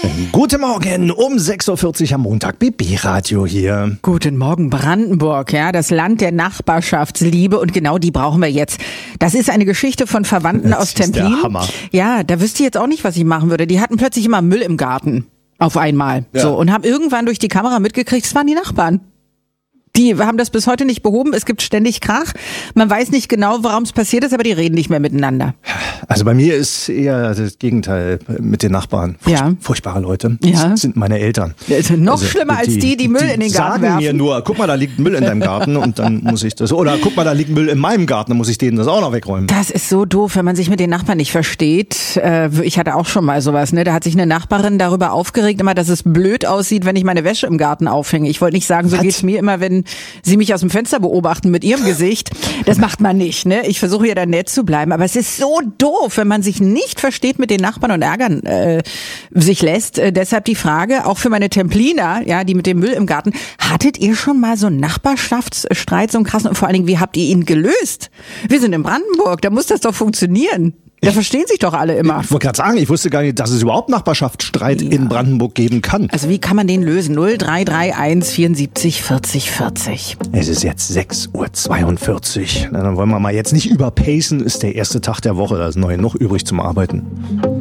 Guten Morgen, um 6.40 Uhr am Montag, BB-Radio hier. Guten Morgen, Brandenburg, ja, das Land der Nachbarschaftsliebe und genau die brauchen wir jetzt. Das ist eine Geschichte von Verwandten aus Templin. Der Hammer. Ja, da wüsste ich jetzt auch nicht, was ich machen würde. Die hatten plötzlich immer Müll im Garten. Auf einmal. Ja. So, und haben irgendwann durch die Kamera mitgekriegt, es waren die Nachbarn. Die haben das bis heute nicht behoben. Es gibt ständig Krach. Man weiß nicht genau, warum es passiert ist, aber die reden nicht mehr miteinander. Also bei mir ist eher das Gegenteil mit den Nachbarn. Ja. Furchtbare Leute. Ja. Das sind meine Eltern. Noch schlimmer als die Müll in den Garten sagen werfen. mir nur, guck mal, da liegt Müll in deinem Garten und dann muss ich das, oder guck mal, da liegt Müll in meinem Garten, dann muss ich denen das auch noch wegräumen. Das ist so doof, wenn man sich mit den Nachbarn nicht versteht. Ich hatte auch schon mal sowas, ne? Da hat sich eine Nachbarin darüber aufgeregt, immer, dass es blöd aussieht, wenn ich meine Wäsche im Garten aufhänge. Ich wollte nicht sagen, so geht's mir immer, wenn sie mich aus dem Fenster beobachten mit ihrem Gesicht. Das macht man nicht, ne? Ich versuche ja da nett zu bleiben, aber es ist so doof, wenn man sich nicht versteht mit den Nachbarn und ärgern sich lässt. Deshalb die Frage, auch für meine Templiner, ja, die mit dem Müll im Garten, hattet ihr schon mal so einen Nachbarschaftsstreit, so einen krassen, und vor allen Dingen, wie habt ihr ihn gelöst? Wir sind in Brandenburg, da muss das doch funktionieren. Da verstehen sich doch alle immer. Ich wollte gerade sagen, ich wusste gar nicht, dass es überhaupt Nachbarschaftsstreit in Brandenburg geben kann. Also wie kann man den lösen? 0331 74 40 40. Es ist jetzt 6.42 Uhr. Na, dann wollen wir mal jetzt nicht überpacen, ist der erste Tag der Woche, da ist neu noch übrig zum Arbeiten.